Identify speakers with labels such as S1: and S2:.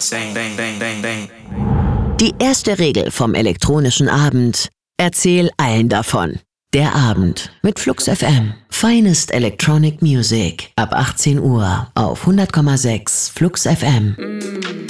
S1: Die erste Regel vom elektronischen Abend: Erzähl allen davon. Der Abend mit Flux FM. Finest Electronic Music. Ab 18 Uhr auf 100,6 Flux FM.